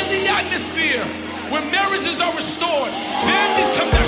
the atmosphere where marriages are restored, families come back